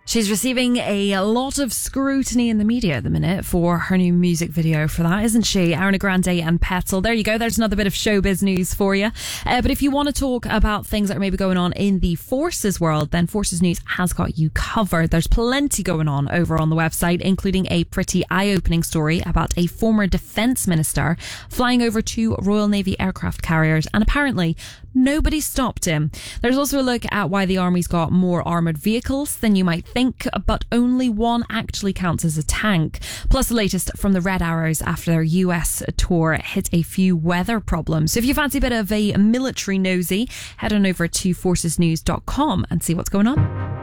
She's receiving a lot of scrutiny in the media at the minute for her new music video for that, isn't she? Ariana Grande and Petzl. There you go. There's another bit of showbiz news for you. But if you want to talk about things that are maybe going on in the Forces world, then Forces News has got you covered. There's plenty going on over on the website, including a pretty eye-opening story about a former defence minister flying over 2 Royal Navy aircraft carriers, and apparently nobody stopped him. There's also a look at why the Army's got more armoured vehicles than you might think, but only one actually counts as a tank. Plus the latest from the Red Arrows after their US tour hit a few weather problems. So if you fancy a bit of a military nosy, head on over to forcesnews.com and see what's going on.